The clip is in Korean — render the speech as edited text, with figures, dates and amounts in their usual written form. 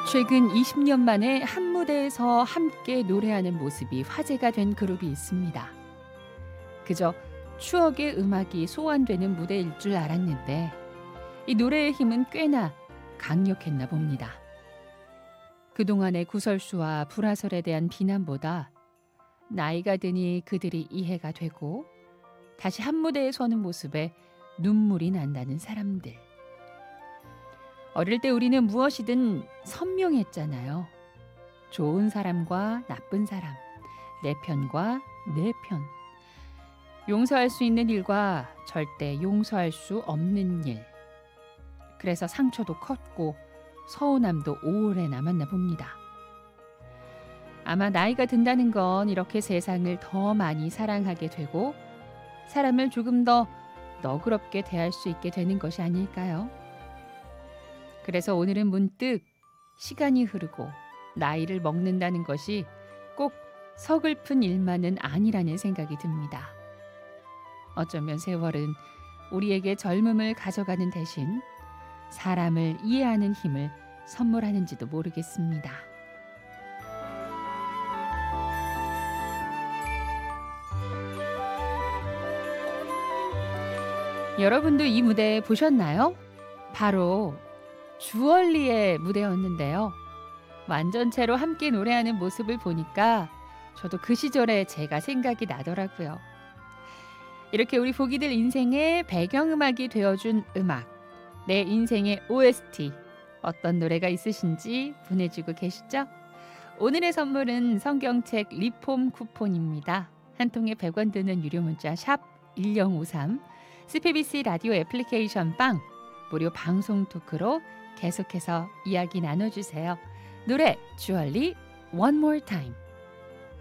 최근 20년 만에 한 무대에서 함께 노래하는 모습이 화제가 된 그룹이 있습니다. 그저 추억의 음악이 소환되는 무대일 줄 알았는데 이 노래의 힘은 꽤나 강력했나 봅니다. 그동안의 구설수와 불화설에 대한 비난보다 나이가 드니 그들이 이해가 되고 다시 한 무대에 서는 모습에 눈물이 난다는 사람들. 어릴 때 우리는 무엇이든 선명했잖아요. 좋은 사람과 나쁜 사람, 내 편과 내 편. 용서할 수 있는 일과 절대 용서할 수 없는 일. 그래서 상처도 컸고 서운함도 오래 남았나 봅니다. 아마 나이가 든다는 건 이렇게 세상을 더 많이 사랑하게 되고 사람을 조금 더 너그럽게 대할 수 있게 되는 것이 아닐까요? 그래서 오늘은 문득 시간이 흐르고 나이를 먹는다는 것이 꼭 서글픈 일만은 아니라는 생각이 듭니다. 어쩌면 세월은 우리에게 젊음을 가져가는 대신 사람을 이해하는 힘을 선물하는지도 모르겠습니다. 여러분도 이 무대 보셨나요? 바로 주얼리의 무대였는데요. 완전체로 함께 노래하는 모습을 보니까 저도 그 시절에 제가 생각이 나더라고요. 이렇게 우리 보기들 인생의 배경음악이 되어준 음악, 내 인생의 OST, 어떤 노래가 있으신지 보내주고 계시죠? 오늘의 선물은 성경책 리폼 쿠폰입니다. 한 통에 100원 드는 유료 문자 샵 1053, CPBC 라디오 애플리케이션 빵, 무료 방송 토크로 계속해서 이야기 나눠주세요. 노래 주얼리 One More Time.